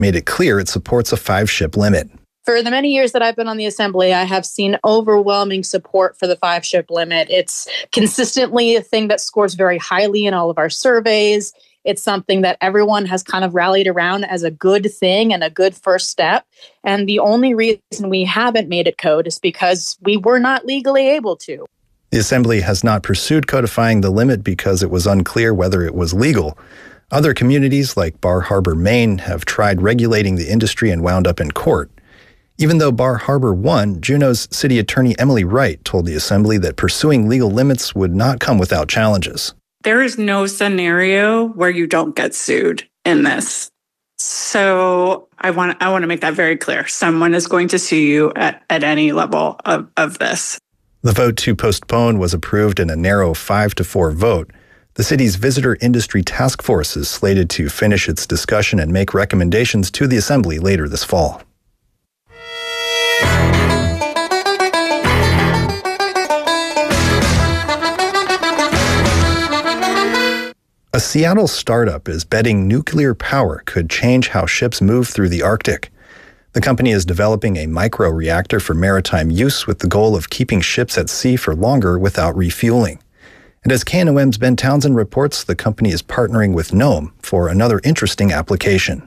made it clear it supports a 5-ship limit. For the many years that I've been on the Assembly, I have seen overwhelming support for the 5-ship limit. It's consistently a thing that scores very highly in all of our surveys. It's something that everyone has kind of rallied around as a good thing and a good first step. And the only reason we haven't made it code is because we were not legally able to. The Assembly has not pursued codifying the limit because it was unclear whether it was legal. Other communities like Bar Harbor, Maine, have tried regulating the industry and wound up in court. Even though Bar Harbor won, Juneau's City Attorney Emily Wright told the Assembly that pursuing legal limits would not come without challenges. There is no scenario where you don't get sued in this. So I want to make that very clear. Someone is going to sue you at any level of this. The vote to postpone was approved in a narrow 5-4 vote. The city's Visitor Industry Task Force is slated to finish its discussion and make recommendations to the Assembly later this fall. A Seattle startup is betting nuclear power could change how ships move through the Arctic. The company is developing a microreactor for maritime use with the goal of keeping ships at sea for longer without refueling. And as KNOM's Ben Townsend reports, the company is partnering with Nome for another interesting application.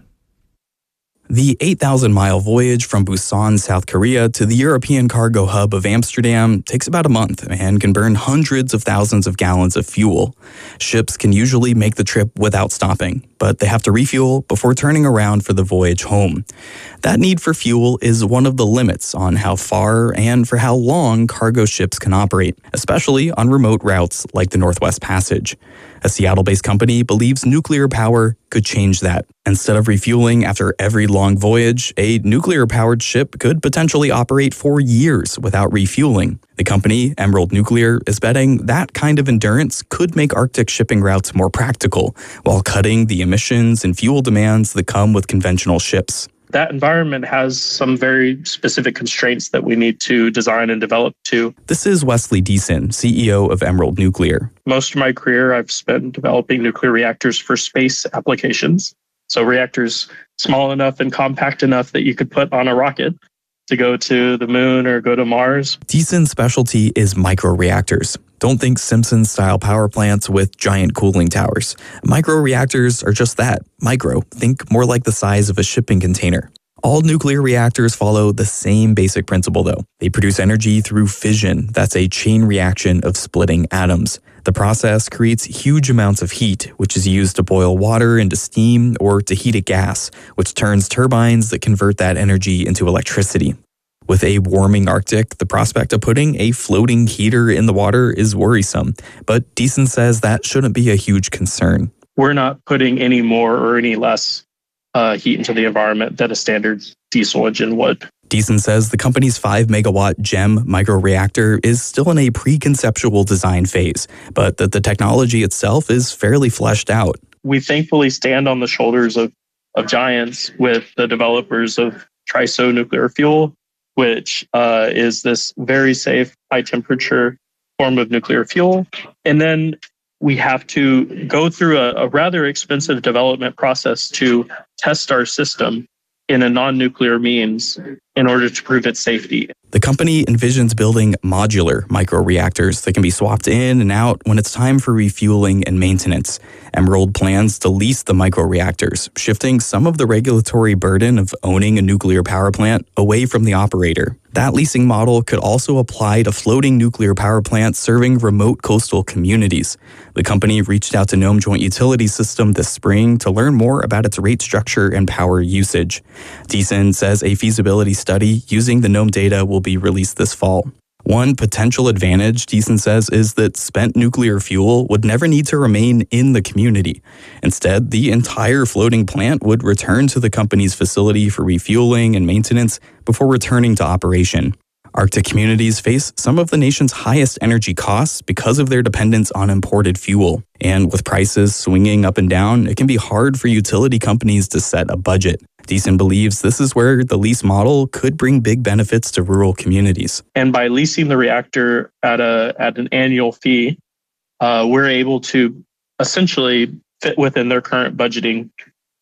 The 8,000-mile voyage from Busan, South Korea to the European cargo hub of Amsterdam takes about a month and can burn hundreds of thousands of gallons of fuel. Ships can usually make the trip without stopping, but they have to refuel before turning around for the voyage home. That need for fuel is one of the limits on how far and for how long cargo ships can operate, especially on remote routes like the Northwest Passage. A Seattle-based company believes nuclear power could change that. Instead of refueling after every long voyage, a nuclear-powered ship could potentially operate for years without refueling. The company, Emerald Nuclear, is betting that kind of endurance could make Arctic shipping routes more practical, while cutting the emissions and fuel demands that come with conventional ships. That environment has some very specific constraints that we need to design and develop to. This is Wesley Deason, CEO of Emerald Nuclear. Most of my career, I've spent developing nuclear reactors for space applications. So reactors small enough and compact enough that you could put on a rocket to go to the moon or go to Mars. Deason's specialty is microreactors. Don't think Simpson-style power plants with giant cooling towers. Microreactors are just that, micro. Think more like the size of a shipping container. All nuclear reactors follow the same basic principle, though. They produce energy through fission. That's a chain reaction of splitting atoms. The process creates huge amounts of heat, which is used to boil water into steam or to heat a gas, which turns turbines that convert that energy into electricity. With a warming Arctic, the prospect of putting a floating heater in the water is worrisome, but Deason says that shouldn't be a huge concern. We're not putting any more or any less heat into the environment than a standard diesel engine would. Deason says the company's 5-megawatt GEM microreactor is still in a pre-conceptual design phase, but that the technology itself is fairly fleshed out. We thankfully stand on the shoulders of giants with the developers of TRISO nuclear fuel, which is this very safe, high-temperature form of nuclear fuel. And then we have to go through a rather expensive development process to test our system in a non-nuclear means in order to prove its safety. The company envisions building modular microreactors that can be swapped in and out when it's time for refueling and maintenance. Emerald plans to lease the microreactors, shifting some of the regulatory burden of owning a nuclear power plant away from the operator. That leasing model could also apply to floating nuclear power plants serving remote coastal communities. The company reached out to Nome Joint Utility System this spring to learn more about its rate structure and power usage. Deason says a feasibility study using the Nome data will be released this fall. One potential advantage, Deason says, is that spent nuclear fuel would never need to remain in the community. Instead, the entire floating plant would return to the company's facility for refueling and maintenance before returning to operation. Arctic communities face some of the nation's highest energy costs because of their dependence on imported fuel. And with prices swinging up and down, it can be hard for utility companies to set a budget. Deason believes this is where the lease model could bring big benefits to rural communities. And by leasing the reactor at an annual fee, we're able to essentially fit within their current budgeting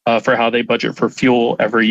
for how they budget for fuel every